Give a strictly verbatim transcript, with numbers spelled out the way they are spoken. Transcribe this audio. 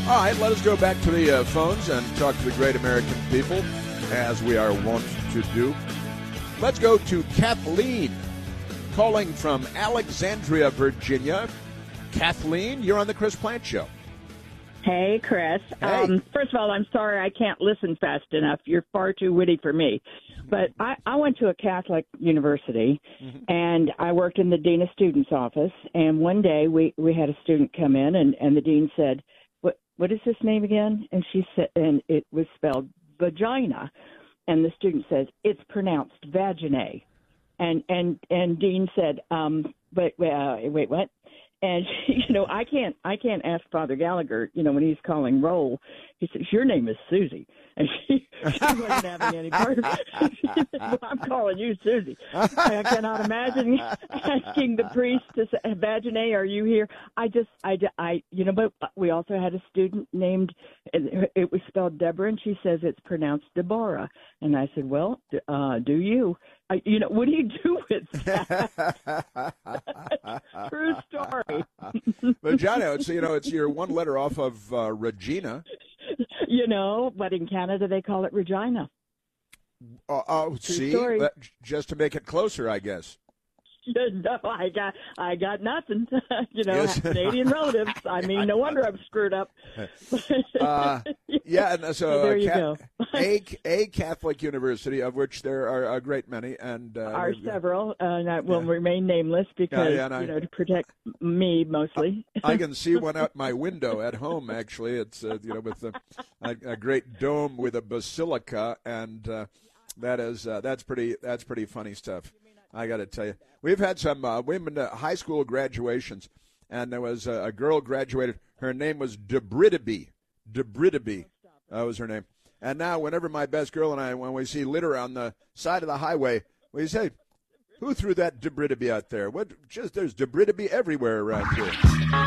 All right, let us go back to the uh, phones and talk to the great American people, as we are wont to do. Let's go to Kathleen, calling from Alexandria, Virginia. Kathleen, you're on the Chris Plante Show. Hey, Chris. Hey. Um, first of all, I'm sorry I can't listen fast enough. You're far too witty for me. But I, I went to a Catholic university, mm-hmm. and I worked in the Dean of Students office. And one day we, we had a student come in, and, and the dean said, what what is this name again? And she said, and it was spelled vagina. And the student says, it's pronounced vaginae. And and and Dean said, um, but uh, wait, what? And you know, I can't I can't ask Father Gallagher. You know, when he's calling roll, he says, "Your name is Susie," and she, she wasn't having any part of it. She said, well, I'm calling you Susie. I cannot imagine asking the priest to say, "Vaginae, are you here?" I just I, I you know, but we also had a student named, it was spelled Deborah, and she says it's pronounced Deborah. And I said, "Well, uh, do you?" I, you know, what do you do with that? True story. Vagina, it's, you know, it's you're one letter off of uh, Regina. You know, but in Canada they call it Regina. Uh, oh, True see, story. that, just to make it closer, I guess. No, I got, I got nothing. You know, Yes. Canadian relatives. I mean, no wonder I'm screwed up. uh, yeah, and so, So there uh, you Ca- go. a a Catholic university, of which there are a great many, and uh, Are several, uh, and I will Yeah. remain nameless because yeah, and I- you know, to protect me mostly. I can see one out my window at home. Actually, it's uh, you know with a, a, a great dome with a basilica, and uh, that is uh, that's pretty that's pretty funny stuff. I got to tell you, we've had some uh, women uh, high school graduations, and there was a, a girl graduated. Her name was Debridaby. Debridaby, that was her name. And now, whenever my best girl and I, when we see litter on the side of the highway, we say, "Who threw that Debridaby out there? What? Just there's Debridaby everywhere around here."